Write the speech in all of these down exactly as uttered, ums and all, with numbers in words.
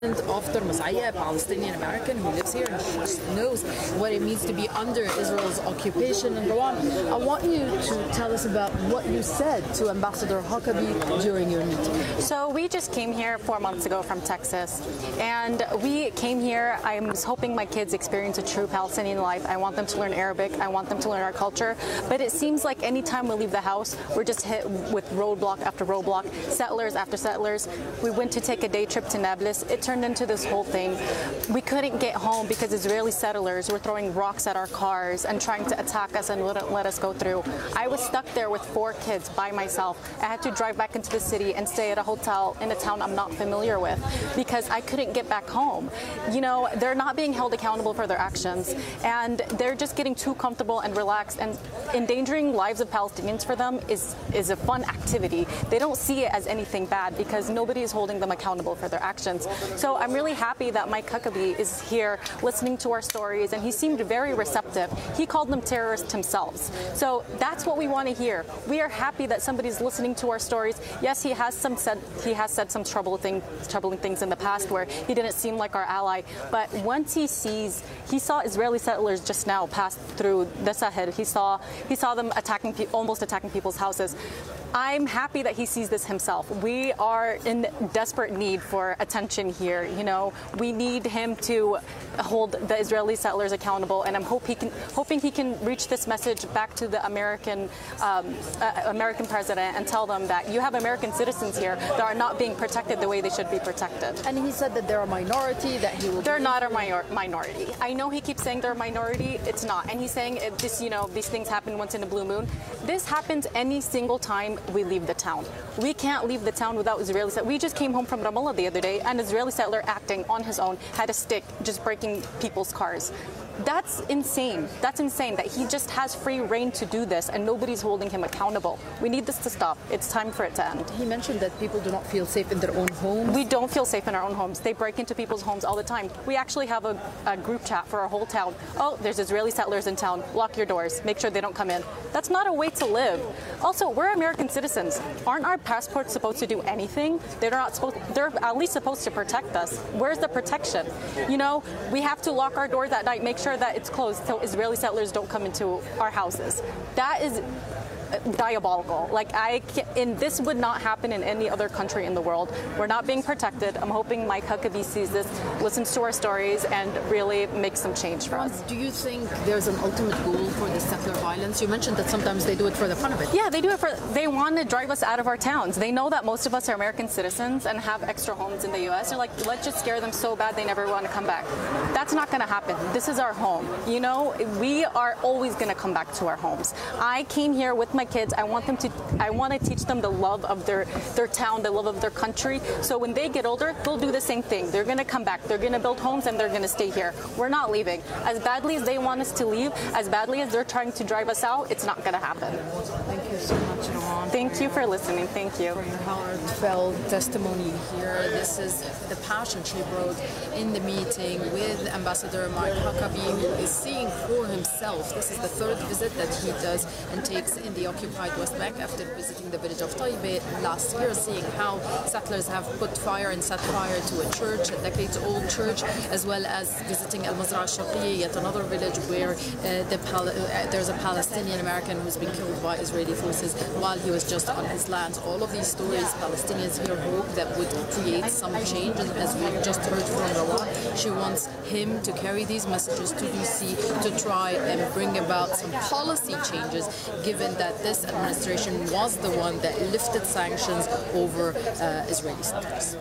of Turmus Aya, a Palestinian American who lives here and just knows what it means to be under Israel's occupation. And Rawhan, I want you to tell us about what you said to Ambassador Huckabee during your meeting. So we just came here four months ago from Texas, and we came here. I was hoping my kids experience a true Palestinian life. I want them to learn Arabic. I want them to learn our culture. But it seems like any time we leave the house, we're just hit with roadblock after roadblock, settlers after settlers. We went to take a day trip to Nablus. It turned into this whole thing. We couldn't get home because Israeli settlers were throwing rocks at our cars and trying to attack us and wouldn't let us go through. I was stuck there with four kids by myself. I had to drive back into the city and stay at a hotel in a town I'm not familiar with because I couldn't get back home. You know, they're not being held accountable for their actions, and they're just getting too comfortable and relaxed, and endangering lives of Palestinians for them is, is a fun activity. They don't see it as anything bad because nobody is holding them accountable for their actions. So I'm really happy that Mike Huckabee is here listening to our stories, and he seemed very receptive. He called them terrorists himself. So that's what we want to hear. We are happy that somebody's listening to our stories. Yes, he has some said he has said some troubling things, troubling things in the past where he didn't seem like our ally. But once he sees, he saw Israeli settlers just now pass through the Sahel. He saw he saw them attacking, almost attacking people's houses. I'm happy that he sees this himself. We are in desperate need for attention here. You know, we need him to hold the Israeli settlers accountable, and I'm hope he can, hoping he can reach this message back to the American um, uh, American president and tell them that you have American citizens here that are not being protected the way they should be protected. And he said that they're a minority, that he will. They're not a minor minority. I know he keeps saying they're a minority. It's not, and he's saying it, this. You know, these things happen once in a blue moon. This happens any single time we leave the town. We can't leave the town without Israeli settlers. We just came home from Ramallah the other day, and an Israeli settler acting on his own had a stick just breaking people's cars. That's insane. That's insane that he just has free reign to do this and nobody's holding him accountable. We need this to stop. It's time for it to end. He mentioned that people do not feel safe in their own homes. We don't feel safe in our own homes. They break into people's homes all the time. We actually have a, a group chat for our whole town. Oh, there's Israeli settlers in town. Lock your doors. Make sure they don't come in. That's not a way to live. Also, we're American citizens. Aren't our passports supposed to do anything? They're not supposed. They're at least supposed to protect us. Where's the protection? You know, we have to lock our doors at night. Make sure that it's closed so Israeli settlers don't come into our houses. That is diabolical. Like I can, and this would not happen in any other country in the world. We're not being protected. I'm hoping Mike Huckabee sees this, listens to our stories, and really makes some change for us. Do you think there's an ultimate goal for the settler violence? You mentioned that sometimes they do it for the fun of it. Yeah, they do it for, they want to drive us out of our towns. They know that most of us are American citizens and have extra homes in the U S. They're like, let's just scare them so bad they never want to come back. That's not going to happen. This is our home. You know, we are always going to come back to our homes. I came here with my kids. I want them to, I want to teach them the love of their, their town, the love of their country. So when they get older, they'll do the same thing. They're going to come back. They're going to build homes and they're going to stay here. We're not leaving. As badly as they want us to leave, as badly as they're trying to drive us out, it's not going to happen. Thank you so much, Rawhan. Thank you for listening. Thank you. For your heartfelt testimony here. This is the passion she brought in the meeting with Ambassador Mike Huckabee, who is seeing for himself. This is the third visit that he does and takes in the occupied West Bank after visiting the village of Taibeh last year, seeing how settlers have put fire and set fire to a church, a decades-old church, as well as visiting Al-Mazra al-Sharqiyya, yet another village where uh, the Pal uh, there's a Palestinian American who's been killed by Israeli forces while he was just on his land. All of these stories, Palestinians here hope that would create some change, and as we just heard from Rawhan, she wants him to carry these messages to D C to try and bring about some policy changes, given that this administration was the one that lifted sanctions over uh, Israeli settlers.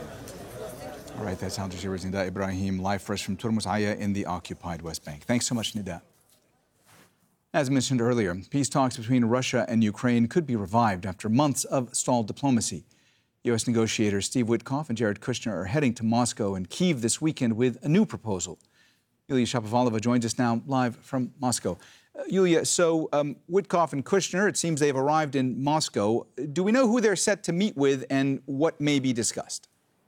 All right, that's Al Jazeera's Nida Ibrahim, live for us from Turmus Aya in the occupied West Bank. Thanks so much, Nida. As mentioned earlier, peace talks between Russia and Ukraine could be revived after months of stalled diplomacy. U S negotiators Steve Witkoff and Jared Kushner are heading to Moscow and Kyiv this weekend with a new proposal. Yulia Shapovalova joins us now live from Moscow. Uh, Yulia, so um, Witkoff and Kushner, it seems they've arrived in Moscow. Do we know who they're set to meet with and what may be discussed?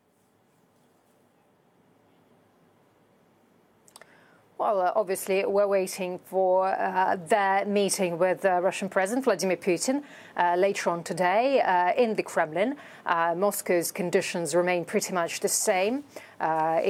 Well, uh, obviously, we're waiting for uh, their meeting with uh, Russian President Vladimir Putin uh, later on today uh, in the Kremlin. Uh, Moscow's conditions remain pretty much the same. Uh,